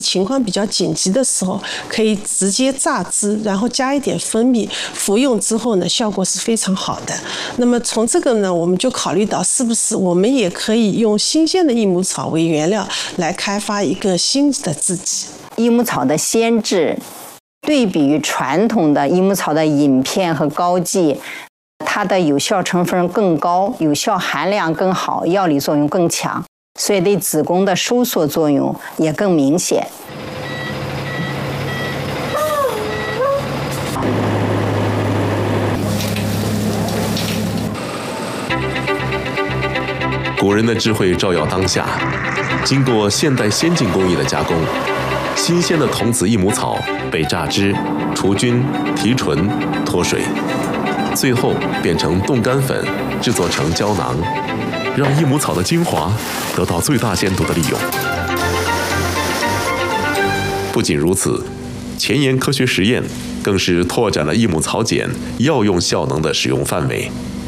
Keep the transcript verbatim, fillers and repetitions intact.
情况比较紧急的时候，可以直接榨汁，然后加一点蜂蜜，服用之后呢，效果是非常好的。那么从这个呢，我们就考虑到是不是我们也可以用新鲜的益母草为原料来开发一个新的制剂。 益母草的鲜制，对比于传统的益母草的饮片和膏剂，它的有效成分更高，有效含量更好，药理作用更强。所以对子宫的收缩作用也更明显。 古人的智慧照耀当下，经过现代先进工艺的加工，新鲜的童子益母草被榨汁、除菌、提纯、脱水，最后变成冻干粉，制作成胶囊，让益母草的精华得到最大限度的利用。不仅如此，前沿科学实验更是拓展了益母草碱药用效能的使用范围。